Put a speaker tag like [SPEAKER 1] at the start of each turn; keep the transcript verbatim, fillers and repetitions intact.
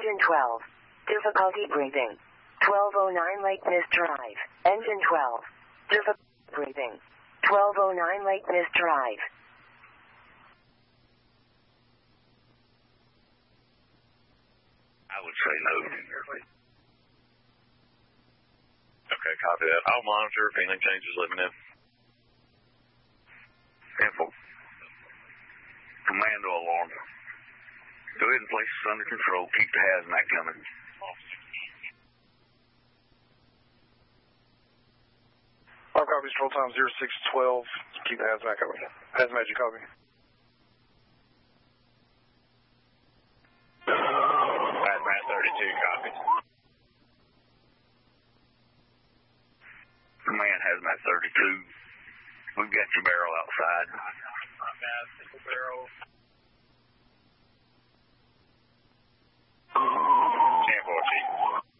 [SPEAKER 1] Engine twelve. Difficulty breathing. twelve oh nine Lake Mist Drive. Engine twelve. Difficulty breathing. twelve oh nine Lake Mist Drive.
[SPEAKER 2] I would say no. Okay, copy that. I'll monitor. If anything changes, let me know.
[SPEAKER 3] Info. Commando alarm. Go ahead and place this under control. Keep the hazmat coming.
[SPEAKER 4] All copies, control time zero six twelve. Keep the hazmat coming. Hazmat, you copy?
[SPEAKER 2] Hazmat thirty-two, copy.
[SPEAKER 3] Command, Hazmat thirty-two. We've got your barrel outside.
[SPEAKER 2] Barrel.